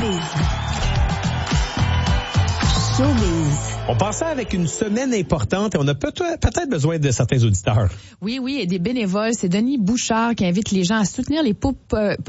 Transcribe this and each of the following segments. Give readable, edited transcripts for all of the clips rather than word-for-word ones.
On pensait avec une semaine importante et on a peut-être besoin de certains auditeurs. Oui, et des bénévoles. C'est Denis Bouchard qui invite les gens à soutenir les popotes,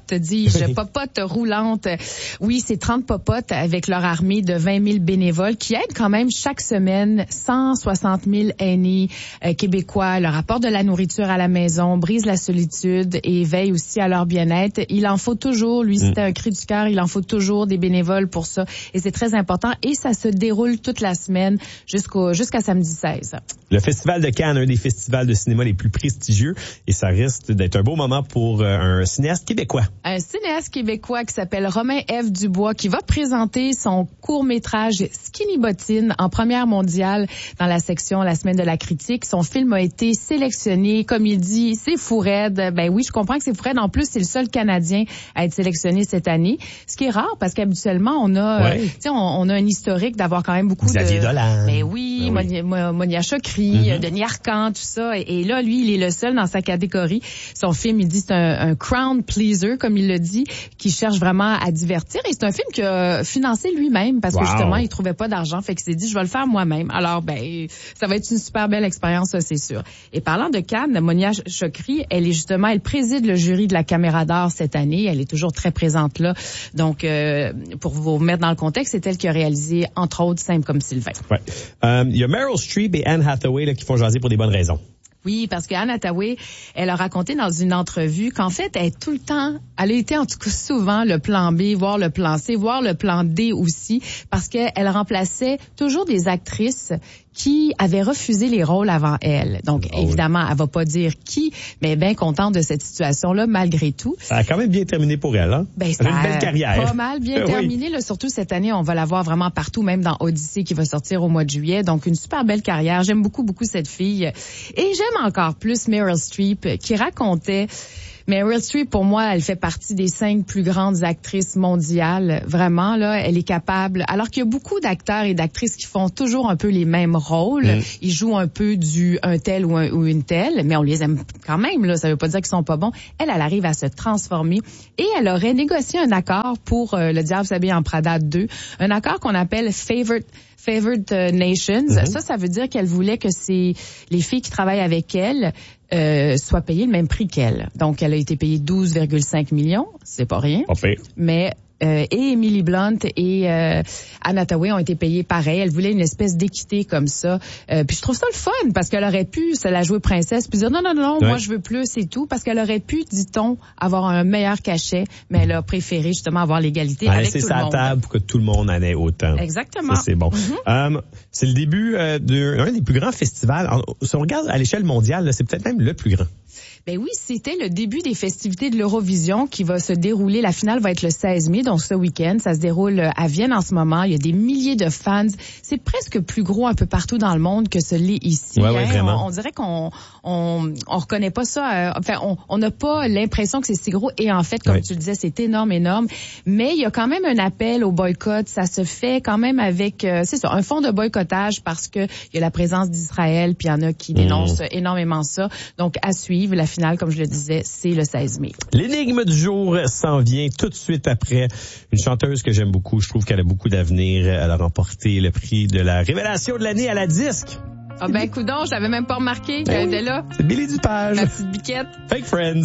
popotes roulantes. Oui, c'est 30 popotes avec leur armée de 20 000 bénévoles qui aident quand même chaque semaine 160 000 aînés québécois, leur apportent de la nourriture à la maison, brisent la solitude et veillent aussi à leur bien-être. Il en faut toujours, lui, c'était un cri du cœur, il en faut toujours des bénévoles pour ça. Et c'est très important et ça se déroule toute la semaine jusqu'à samedi 16. Le Festival de Cannes, un des festivals de cinéma les plus prestigieux, et ça risque d'être un beau moment pour un cinéaste québécois. Un cinéaste québécois qui s'appelle Romain F. Dubois qui va présenter son court-métrage Skinny Bottine en première mondiale dans la section La Semaine de la critique. Son film a été sélectionné, comme il dit, c'est fou raide. Ben oui, je comprends que c'est fou raide. En plus, c'est le seul Canadien à être sélectionné cette année. Ce qui est rare parce qu'habituellement, on a un historique d'avoir quand même beaucoup Xavier Dolan. Ben oui, Monia Chokri, Denis Arcand, tout ça. Et là, lui, il est le seul dans sa catégorie. Son film, il dit, c'est un crowd pleaser, comme il le dit, qui cherche vraiment à divertir. Et c'est un film qu'il a financé lui-même parce que justement, il trouvait pas d'argent. Fait qu'il s'est dit, je vais le faire moi-même. Alors, ben, ça va être une super belle expérience, ça, c'est sûr. Et parlant de Cannes, Monia Chokri, elle préside le jury de la Caméra d'Or cette année. Elle est toujours très présente là. Donc, pour vous mettre dans le contexte, c'est elle qui a réalisé, entre autres, Simple comme Sylvain. Ouais. Il y a Meryl Streep et Anne Hathaway là, qui font jaser pour des bonnes raisons. Oui, parce qu'Anne Hathaway, elle a raconté dans une entrevue qu'en fait, elle est tout le temps, elle a été en tout cas souvent le plan B, voire le plan C, voire le plan D aussi, parce qu'elle remplaçait toujours des actrices qui avaient refusé les rôles avant elle. Donc, évidemment, elle va pas dire qui, mais elle est bien contente de cette situation-là, malgré tout. Ça a quand même bien terminé pour elle, hein? Ben, elle a une belle carrière. Pas mal bien terminé, là. Surtout cette année, on va la voir vraiment partout, même dans Odyssey qui va sortir au mois de juillet. Donc, une super belle carrière. J'aime beaucoup cette fille. Et j'aime encore plus Meryl Streep, qui racontait... Meryl Streep, pour moi, elle fait partie des 5 plus grandes actrices mondiales. Vraiment, là, elle est capable. Alors qu'il y a beaucoup d'acteurs et d'actrices qui font toujours un peu les mêmes rôles. Ils jouent un peu un tel ou une telle, mais on les aime quand même, là. Ça veut pas dire qu'ils sont pas bons. Elle arrive à se transformer. Et elle aurait négocié un accord pour Le Diable s'habille en Prada 2. Un accord qu'on appelle Favored Nations. Ça veut dire qu'elle voulait que les filles qui travaillent avec elle soient payées le même prix qu'elle. Donc, elle a été payée 12,5 millions. C'est pas rien. Okay. Mais et Emily Blunt et Anne Hathaway ont été payées pareil. Elle voulait une espèce d'équité comme ça. Puis je trouve ça le fun parce qu'elle aurait pu se la jouer princesse puis dire non, moi je veux plus et tout parce qu'elle aurait pu, dit-on, avoir un meilleur cachet, mais elle a préféré justement avoir l'égalité avec tout le monde. C'est sa table pour que tout le monde en ait autant. Exactement. Ça, c'est bon. C'est le début d'un des plus grands festivals. Si on regarde à l'échelle mondiale, là, c'est peut-être même le plus grand. Ben oui, c'était le début des festivités de l'Eurovision qui va se dérouler. La finale va être le 16 mai, donc ce week-end. Ça se déroule à Vienne en ce moment. Il y a des milliers de fans. C'est presque plus gros un peu partout dans le monde que ce l'est ici. Ouais, vraiment. On dirait qu'on reconnaît pas ça. On n'a pas l'impression que c'est si gros. Et en fait, comme tu le disais, c'est énorme. Mais il y a quand même un appel au boycott. Ça se fait quand même avec, un fond de boycottage parce que il y a la présence d'Israël, puis il y en a qui dénoncent énormément ça. Donc, à suivre. La finale, comme je le disais, c'est le 16 mai. L'énigme du jour s'en vient tout de suite après. Une chanteuse que j'aime beaucoup. Je trouve qu'elle a beaucoup d'avenir. Elle a remporté le prix de la révélation de l'année à la disque. Ah ben, coudonc, j'avais même pas remarqué qu'elle était là. C'est Billy Dupage. La petite biquette. Fake Friends.